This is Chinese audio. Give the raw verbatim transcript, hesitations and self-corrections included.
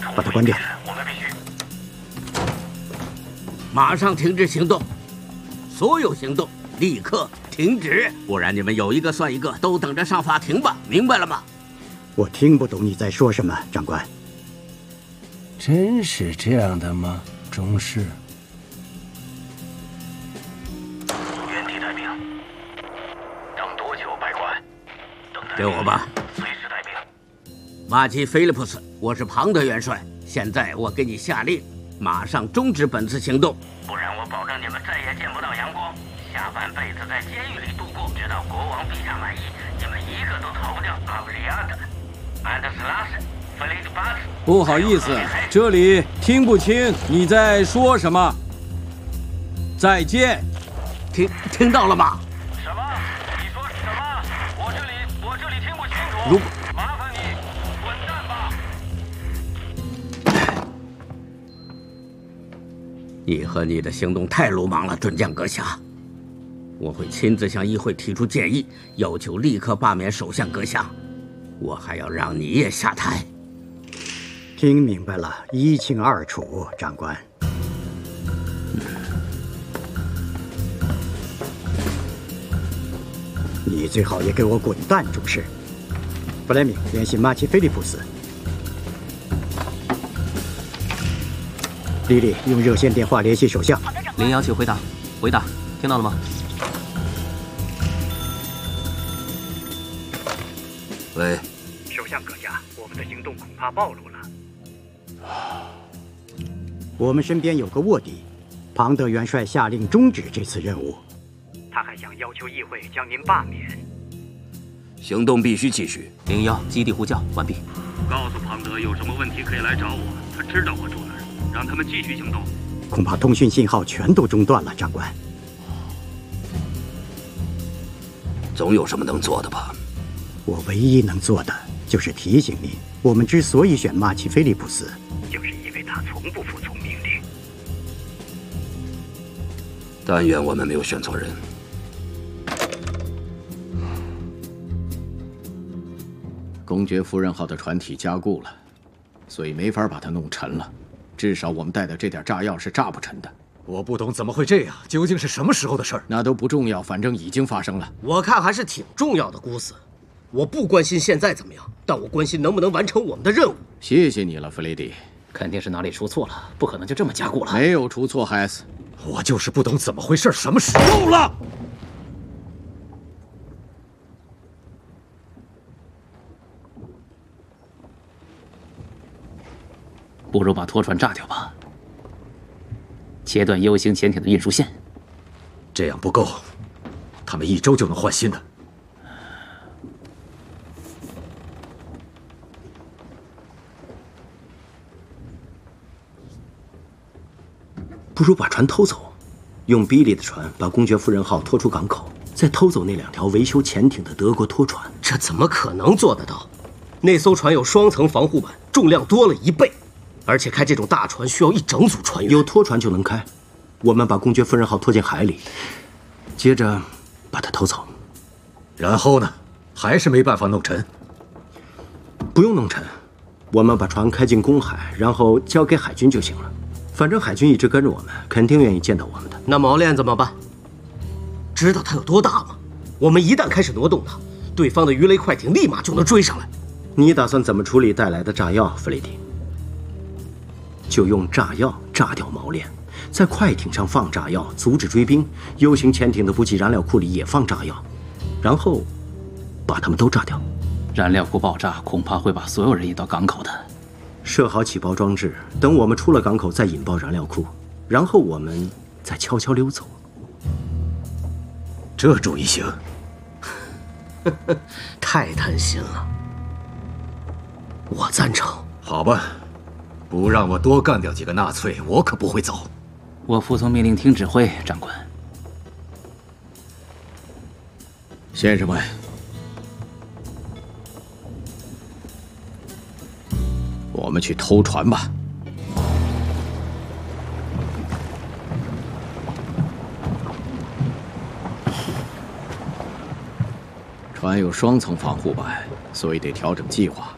把它关掉。 我们必须马上停止行动，所有行动立刻停止，不然你们有一个算一个，都等着上法庭吧，明白了吗？ 我听不懂你在说什么，长官。 真是这样的吗，中士？ 原地待命。等多久，百官？等待给我吧。 随时待命。 马基·菲利普斯，我是庞德元帅。现在我给你下令，马上终止本次行动， 不然我保证你们再也见不到阳光，下半辈子在监狱里度过，直到国王陛下满意，你们一个都逃不掉。阿布里亚德、安德斯拉什、弗雷德巴特。 不好意思，这里听不清你在说什么。再见。 听听到了吗？ 什么？你说什么？我这里我这里听不清楚。 如果麻烦你滚蛋吧。 你和你的行动太鲁莽了，准将阁下。我会亲自向议会提出建议，要求立刻罢免首相阁下。我还要让你也下台。 听明白了，一清二楚，长官。你最好也给我滚蛋，中士。弗莱明，联系马奇·菲利普斯。莉莉，用热线电话联系首相。 零幺，请回答，回答，听到了吗？ 喂， 首相阁下，我们的行动恐怕暴露了。我们身边有个卧底，庞德元帅下令终止这次任务。他还想要求议会将您罢免。 行动必须继续。 零幺，基地呼叫完毕。 告诉庞德有什么问题可以来找我，他知道我住哪儿，让他们继续行动。 恐怕通讯信号全都中断了，长官。 总有什么能做的吧？ 我唯一能做的就是提醒您，我们之所以选马奇·菲利普斯，就是因为他从不服从命令。 但愿我们没有选错人。 公爵夫人号的船体加固了，所以没法把它弄沉了。至少我们带的这点炸药是炸不沉的。 我不懂怎么会这样，究竟是什么时候的事儿？ 那都不重要，反正已经发生了。 我看还是挺重要的，姑死。我不关心现在怎么样，但我关心能不能完成我们的任务。 谢谢你了，弗雷迪。 肯定是哪里出错了，不可能就这么加固了。 没有出错，海斯。 我就是不懂怎么回事，什么时候？够了！ 不如把拖船炸掉吧，切断 U 型潜艇的运输线。 这样不够，他们一周就能换新的。 不如把船偷走，用比利的船把公爵夫人号拖出港口，再偷走那两条维修潜艇的德国拖船。 这怎么可能做得到？那艘船有双层防护板，重量多了一倍。而且开这种大船需要一整组船员， 有拖船就能开。我们把公爵夫人号拖进海里，接着把它偷走。 然后呢？还是没办法弄沉？ 不用弄沉，我们把船开进公海，然后交给海军就行了。反正海军一直跟着我们，肯定愿意见到我们的。 那锚链怎么办？知道它有多大吗？我们一旦开始挪动它，对方的鱼雷快艇立马就能追上来。 你打算怎么处理带来的炸药，弗雷迪？就用炸药炸掉锚链，在快艇上放炸药，阻止追兵。U 型潜艇的补给燃料库里也放炸药，然后把它们都炸掉。 燃料库爆炸，恐怕会把所有人引到港口的。 设好起爆装置，等我们出了港口再引爆燃料库，然后我们再悄悄溜走。 这主意行。 太贪心了，我赞成。 好吧。不让我多干掉几个纳粹，我可不会走。 我服从命令，听指挥，长官。 先生们，我们去偷船吧。船有双层防护板，所以得调整计划。